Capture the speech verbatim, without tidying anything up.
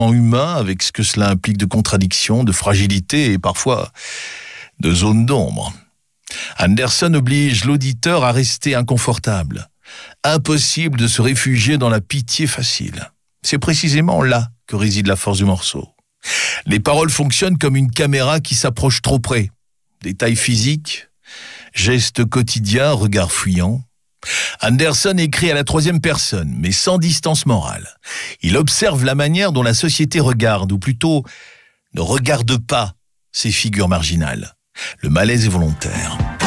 humain avec ce que cela implique de contradictions, de fragilité et parfois de zones d'ombre. Anderson oblige l'auditeur à rester inconfortable. Impossible de se réfugier dans la pitié facile. C'est précisément là que réside la force du morceau. Les paroles fonctionnent comme une caméra qui s'approche trop près. Détails physiques, gestes quotidiens, regards fuyants. Anderson écrit à la troisième personne, mais sans distance morale. Il observe la manière dont la société regarde, ou plutôt ne regarde pas, ces figures marginales. Le malaise est volontaire.